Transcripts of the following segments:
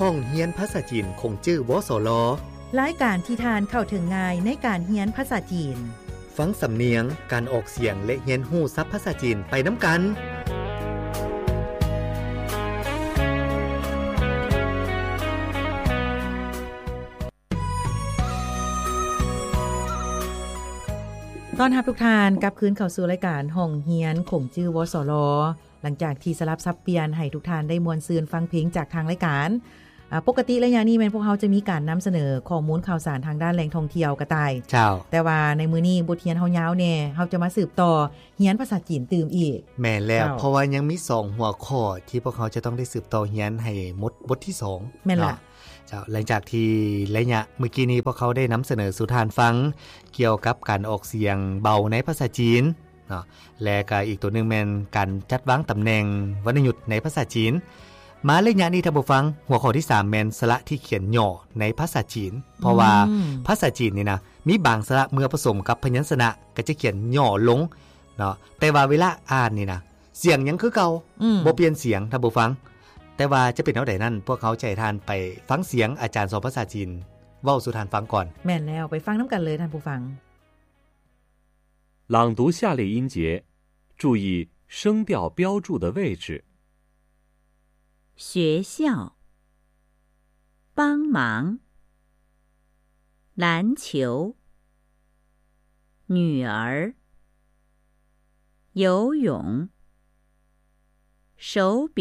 ห้องเฮียนภาษาจีนคงจื้อวสลรายการที่ทานเข้าถึงง่ายในการเฮียนภาษาจีนฟังสำเนียงการออกเสียงและเฮียนฮู้ศัพท์ภาษาจีนไปน้ำกันต้อนรับทุกท่านกลับคืนเข้าสู่รายการห้องเฮียนคงจื้อวสลหลังจากที่สลับซับเปลี่ยนให้ทุกท่านได้มวลซืนฟังเพลงจากทางรายการปกติแล้วอย่างนี้แม่นพวกเราจะมีการนำเสนอข้อมูลข่าวสารทางด้านแหล่งท่องเที่ยวกระต่ายเจ้าแต่ว่าในมื้อนี้บทเรียนเฮายาวแน่เฮาจะมาสืบต่อเรียนภาษาจีนตื่มอีกแม่นแล้วเพราะว่ายังมี2หัวข้อที่พวกเขาจะต้องได้สืบต่อเรียนให้หมดบทที่2 แม่นล่ะเจ้าหลังจากที่ระยะเมื่อกี้นี้พวกเขาได้นำเสนอสู่ทานฟังเกี่ยวกับการออกเสียงเบาในภาษาจีนเนาะและก็อีกตัวนึงแม่นการจัดวางตำแหน่งวรรณยุกต์ในภาษาจีนมาระยะนี้ท่านผู้ฟังหัวข้อที่3แม่นสระที่เขียนย่อในภาษาจีนเพราะว่าภาษาจีนนี่นะมีบางสระเมื่อผสมกับพยัญชนะก็จะเขียนย่อลงเนาะแต่ว่าเวลาอ่านนี่นะเสียงยังคือเก่าบ่เปลี่ยนเสียงท่านผู้ฟังแต่ว่าจะเป็นเท่าใดนั้นพวกเขาจะให้ท่านไปฟังเสียงอาจารย์สอนภาษาจีนเว้าสู่ท่านฟังก่อนแม่นแล้วไปฟังนำกันเลยท่านผู้ฟัง朗读下列音节注意声调标注的位置学校帮忙篮球女儿游泳手表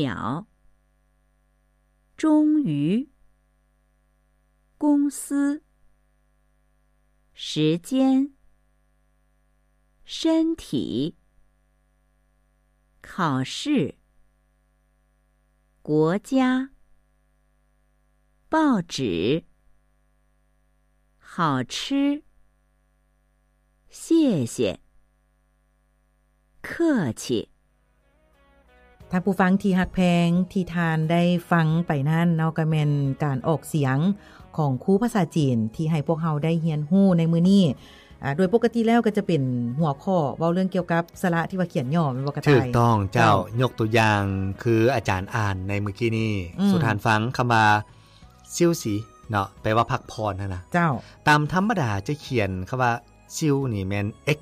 终于公司时间身体考试国家报纸好吃谢谢客气ท่านผู้ฟังที่ฮักแพงที่ทานได้ฟังไปนั่นเนาะก็แม่นการออกเสียงของครูภาษาจีนที่ให้พวกเฮาได้เรียนรู้ในมื้อนี้โดยปกติแล้วก็จะเป็นหัวข้อเว้าเรื่องเกี่ยวกับสระที่ว่าเขียนย่อแม่นบ่กระต่ายถูกต้องเจ้ายกตัวอย่างคืออาจารย์อ่านในเมื่อกี้นี้สุทานฟังคำว่าซิวสีเนาะแปลว่าพักพรนะเจ้าตามธรรมดาจะเขียนคำว่าซิวนี่แม่น x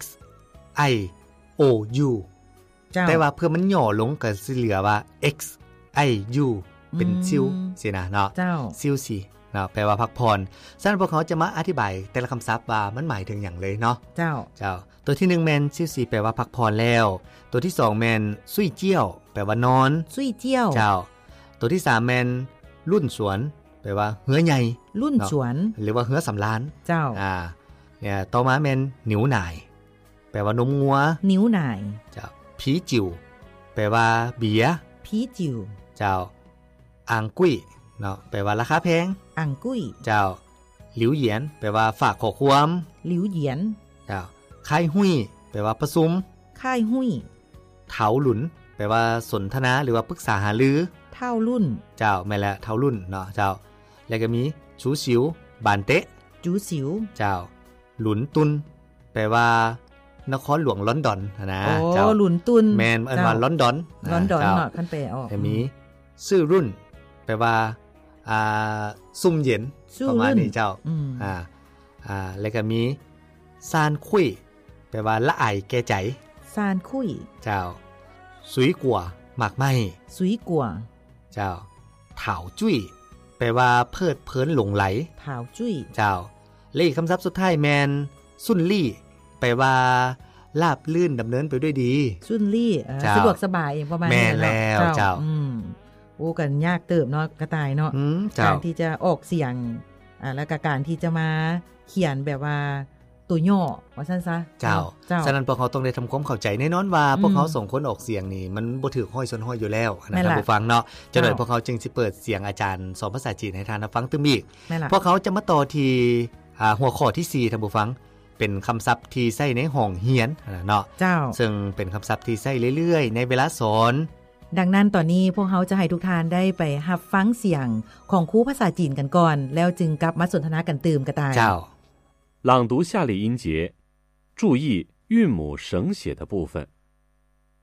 i o u แต่ว่าเพื่อมันย่อลงก็สิเหลือว่า x i u เป็นซิวสินะเนาะซิวสีเนาะแปลว่าพักพรฉะนั้นพวกเขาจะมาอธิบายแต่ละคำศัพท์ว่ามันหมายถึงอย่างเลยเนาะเจ้าตัวที่1แมนซิวซีแปลว่าพักพรแล้วตัวที่2แมนซุยเจี้ยวแปลว่านอนซุยเจี้ยวเจ้าตัวที่3แมนรุ่นสวนแปลว่าเหือใหญ่รุ่นสวนหรือว่าเหือสำล้านเจ้าเนี่ยต่อมาแมนหนิวหน่ายแปลว่านมงัวหนิวหน่ายเจ้าผีจิ๋วแปลว่าเบียร์ผีจิ๋วเจ้าอ่างกุ้ยเนาะแปลว่าราคาแพงอ่างกุ้ยเจ้าหลิวเหยียนแปลว่าฝากขอความหลิวเหยียนเจ้าค่ายหุ้ยแปลว่าประชุมค่ายหุ้ยเถาหลุนแปลว่าสนทนาหรือว่าปรึกษาหารือเท่ารุ่นเจ้าแม่นแล้วเท่ารุ่นเนาะเจ้าแล้วก็มีชูสิวบานเตะจูสิวเจ้าหลุนตุนแปลว่านครหลวงลอนดอนนะเจ้าหลุนตุนแม่นอันว่าลอนดอนเนาะคันแปลออกแล้วมีซื่อรุ่นแปลว่าซุ่มเย็นประมาณนี้เจ้าแล้วก็มีซานคุยแปลว่าละอายแก่ใจซานคุยเจ้าสุยกัวหมากไม้สุยกัวเจ้าเถาจุ้ยแปลว่าเพลิดเพลินหลงไหลเถาจุ้ยเจ้าและอีกคำศัพท์สุดท้ายแมนสุนลี่แปลว่าราบลื่นดำเนินไปด้วยดีสุนลี่สะดวกสบายประมาณนี้แม่แล้วเจ้าโอ้กันยากเติบเนาะกระต่ายเนาะการที่จะออกเสียงแล้วก็การที่จะมาเขียนแบบว่าตัวย่อว่าซั่นซะเจ้าฉะนั้นพวกเขาต้องได้ทำความเข้าใจแน่นอนว่าพวกเขาส่งคนออกเสียงนี่มันบ่ถูกห้อยชนห้อยอยู่แล้วนะครับผู้ฟังเนาะจะโดยพวกเขาจึงสิเปิดเสียงอาจารย์สอนภาษาจีนให้ท่านฟังตึมอีกพวกเขาจะมาต่อที่หัวข้อที่4ท่านผู้ฟังเป็นคำศัพท์ที่ใช้ในห้องเรียนเนาะซึ่งเป็นคำศัพท์ที่ใช้เรื่อยๆในเวลาสอนดังนั้นตอนนี้พวกเขาจะให้ทุกท่านได้ไปรับฟังเสียงของครูภาษาจีนกันก่อนแล้วจึงกลับมาสนทนากันตื่มกระต่าย朗读下列音节注意韵母省写的部分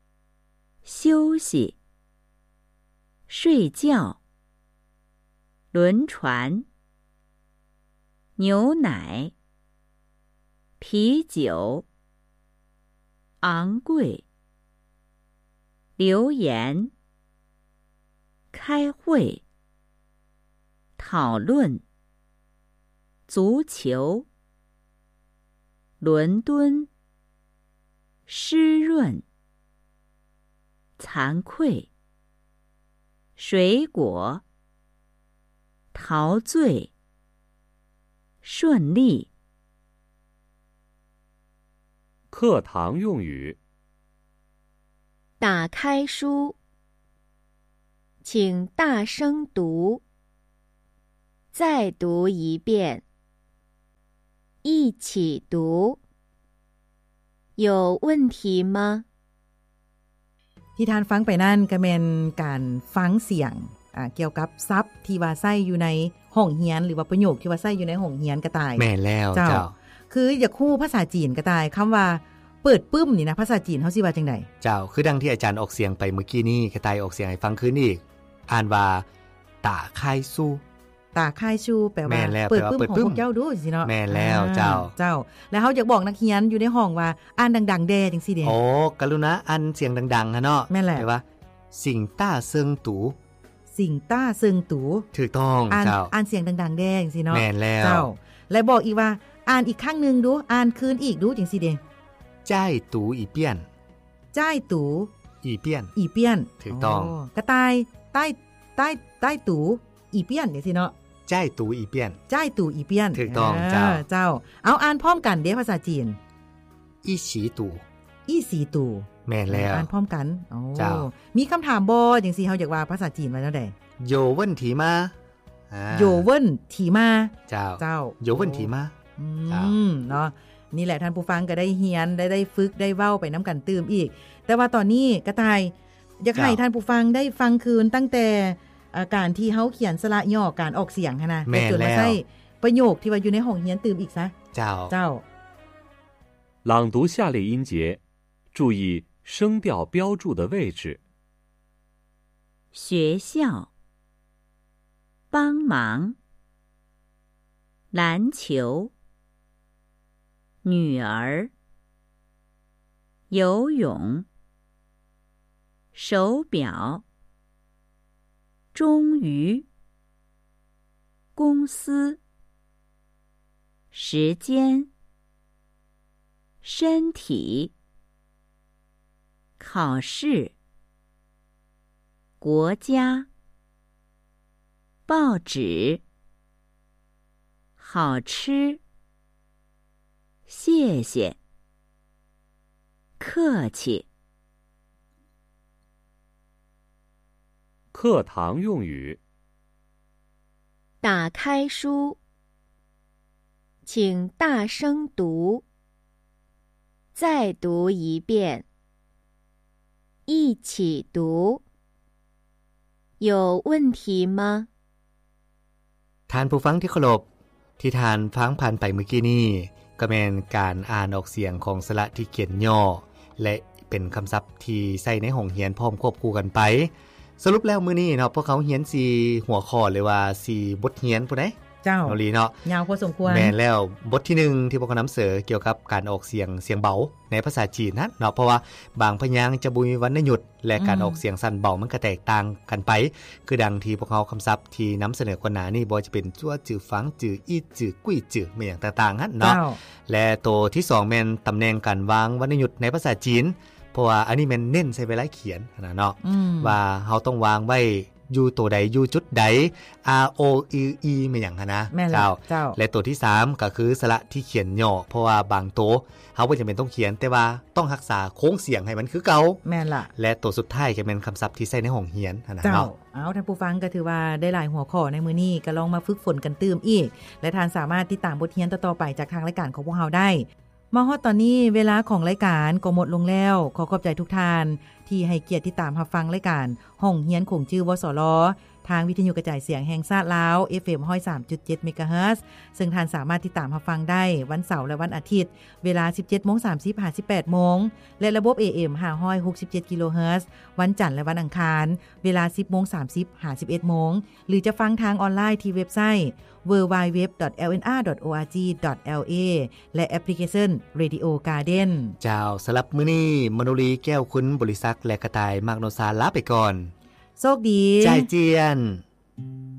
休息睡觉轮船牛奶啤酒昂贵留言开会讨论足球伦敦湿润惭愧水果陶醉顺利课堂用语打开书请大声读再读一遍一起读有问题吗ที่ท่านฟังไปนั่นก็แม่นการฟังเสียงเกี่ยวกับศัพท์ที่ว่าใช้อยู่ในห้องเรียนหรือว่าประโยคที่ว่าใช้อยู่ในห้องเรียนก็ตายแม่นแล้วเจ้าคืออยากคู่ภาษาจีนก็ตายคำว่าเปิดปึ้มนี่นะภาษาจีนเฮาสิว่าจังได๋เจ้าคือดังที่อาจารย์ออกเสียงไปเมื่อกี้นี้ก็ตายออกเสียงให้ฟังคืนอีกอ่านว่าตาคายซูตาคายชูแปลว่าเปิดปึ้มของพวกเจ้าดูสิเนาะแม่นแล้วเจ้าแล้วเฮาอยากบอกนักเรียนอยู่ในห้องว่าอ่านดังๆแดจังซี่เด้โอ้กรุณาอ่านเสียงดังๆฮะเนาะแม่นแหละแปลว่าสิ่งต้าเซิงตูสิ่งต้าเซิงตูถูกต้องเจ้าอ่านเสียงดังๆแดจังซี่เนาะแม่นแล้วเจ้าและบอกอีกว่าอ่านอีกครั้งนึงดูอ่านคืนอีกดูจังซี่เด้จ้ายตูอีเปี้ยนจ้ายตูอีเปี้ยนอีเปี้ยนถูกต้องกระต่ายใต้ตูอีเปี้ยนจังซี่เนาะจ้ายตูอีเปี้ยนจ้ายตูอีเปี้ยนถูกต้องเจ้าเอาอ่านพร้อมกันเด้ภาษาจีนอีสีตูอีสีตูแม่นแล้วอ่านพร้อมกันเจ้ามีคำถามบ่จังซี่เฮาอยากว่าภาษาจีนว่าจังได๋โยเว่นถีมาโยเว่นถีมาเจ้าโยเว่นถีมาเนาะนี่แหละท่านผู้ฟังก็ได้เรียนได้ฝึกได้เว้าไปนํากันตื่มอีกแต่ว่าตอนนี้กระต่ายอยากให้ท่านผู้ฟังได้ฟังคืนตั้งแต่การที่เฮาเขียนสระย่อการออกเสียงหั่นน่ะจนมาใช้ประโยคที่ว่าอยู่ในห้องเรียนตื่มอีกซะเจ้า朗读下列音节注意声调标注的位置学校帮忙篮球女儿游泳手表终于公司时间身体考试国家报纸好吃谢谢客气课堂用语打开书请大声读再读一遍一起读有问题吗ท่านผู้ฟังที่เคารพที่ท่านฟังผ่านไปเมื่อกี้นี้ก็แม่นการอ่านออกเสียงของสระที่เขียนย่อและเป็นคำศัพท์ที่ใช้ในห้องเรียนพร้อมควบคู่กันไปสรุปแล้วมื้อนี้เนาะพวกเขาเรียน4หัวข้อหรือว่า4บทเรียนพุ่นเด้เจ้าลีเนาะยาวพอสมควรแม่นแล้วบทที่1ที่พวกเขานําเสนอเกี่ยวกับการออกเสียงเบาในภาษาจีนนะเนาะเพราะว่าบางพยางค์จะบ่มีวรรณยุกต์และการออกเสียงสั้นเบามันก็แตกต่างกันไปคือดังที่พวกเขาคำศัพท์ที่นําเสนอก่อนหน้านี้บ่จะเป็นจั่วจื่อฟังจื่ออีจื่อกุ้ยจื่อแม่อย่างต่างๆหั่นเนาะและตัวที่2แม่นตำแหน่งการวางวรรณยุกต์ในภาษาจีนเพราะว่าอันนี้แม่นเน้นใช้เวลาเขียนนะเนาะว่าเฮาต้องวางไว้อยู่ตัวใดอยู่จุดใด R O E E แม่นหยังหั่นนะเจ้าและตัวที่3ก็คือสระที่เขียนย่อเพราะว่าบางตัวเฮาบ่จำเป็นต้องเขียนแต่ว่าต้องรักษาโค้งเสียงให้มันคือเก่าแม่นล่ะและตัวสุดท้ายก็เป็นคำศัพท์ที่ใช้ในห้องเรียนหั่นน่ะเนาะเอาท่านผู้ฟังก็ถือว่าได้หลายหัวข้อในมื้อนี้ก็ลองมาฝึกฝนกันตื่มอีกและท่านสามารถติดตามบทเรียนต่อๆไปจากทางรายการของพวกเราได้มาฮอดตอนนี้เวลาของรายการก็หมดลงแล้วขอขอบใจทุกท่านที่ให้เกียรติติดตามรับฟังรายการห้องเรียนคงชื่อวสรทางวิทยุกระจายเสียงแห่งชาติลาว FM 103.7 เมกะเฮิรตซ์ซึ่งท่านสามารถติดตามรับฟังได้วันเสาร์และวันอาทิตย์เวลา 17:30 น. 18:00 น. และระบบ AM 567 กิโลเฮิรตซ์วันจันทร์และวันอังคารเวลา 10:30 น. 51 น. หรือจะฟังทางออนไลน์ที่เว็บไซต์ www.lnr.org.la และแอปพลิเคชัน Radio Garden เจ้าสลับมื้อนี้มโนรีแก้วคุณบริษัทและกระต่ายมากโนซาลาไปก่อนโชคดีใจเจียน